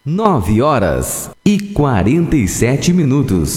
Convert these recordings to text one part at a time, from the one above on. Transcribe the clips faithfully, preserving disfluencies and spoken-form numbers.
Nove horas e quarenta e sete minutos.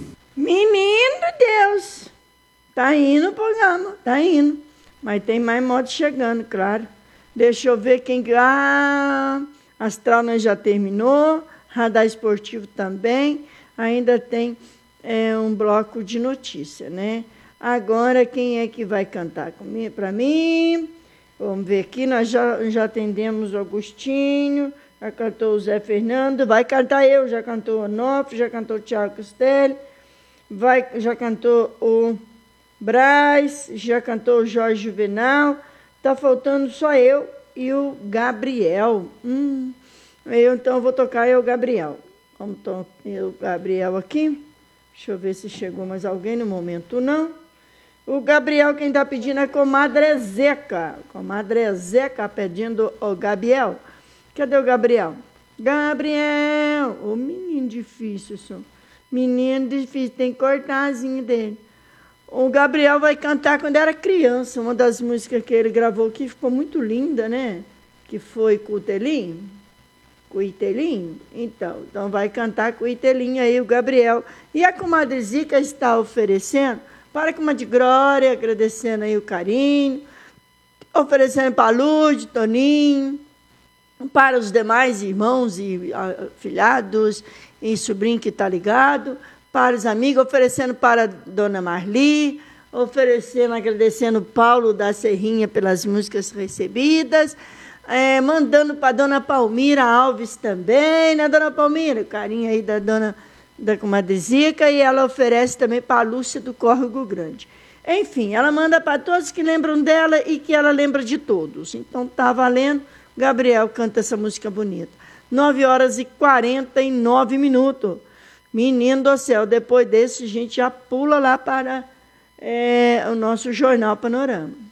Menino Deus, tá indo o programa, tá indo. Mas tem mais moto chegando, claro. Deixa eu ver quem... Ah, Astral nós já terminou, Radar Esportivo também. Ainda tem é, um bloco de notícia, né? Agora, quem é que vai cantar para mim? Vamos ver aqui, nós já, já atendemos o Agostinho, já cantou o Zé Fernando, vai cantar eu, já cantou o Onofre, já cantou o Thiago Costelli, vai, já cantou o Braz, já cantou o Jorge Juvenal, tá faltando só eu e o Gabriel. Hum, eu então vou tocar eu, Gabriel. Vamos tocar eu, Gabriel aqui. Deixa eu ver se chegou mais alguém no momento, não. O Gabriel, quem está pedindo é Comadre Zeca. Comadre Zeca pedindo o Gabriel. Cadê o Gabriel? Gabriel! Ô, oh, menino difícil, isso. Menino difícil, tem que cortar asinho dele. O Gabriel vai cantar quando era criança. Uma das músicas que ele gravou aqui ficou muito linda, né? Que foi com o Telim. Com o Itelim. Então, então vai cantar com o Itelim aí, o Gabriel. E a Comadre Zica está oferecendo para com uma de glória, agradecendo aí o carinho, oferecendo para a Lúcia, Toninho, para os demais irmãos e afilhados, e sobrinho que está ligado, para os amigos, oferecendo para a Dona Marli, oferecendo, agradecendo Paulo da Serrinha pelas músicas recebidas, é, mandando para a Dona Palmira Alves também, né, Dona Palmira? O carinho aí da Dona da Comadre Zica, e ela oferece também para a Lúcia do Córrego Grande. Enfim, ela manda para todos que lembram dela e que ela lembra de todos. Então, tá valendo. Gabriel canta essa música bonita. Nove horas e quarenta e nove minutos. Menino do céu, depois desse, a gente já pula lá para é, o nosso Jornal Panorama.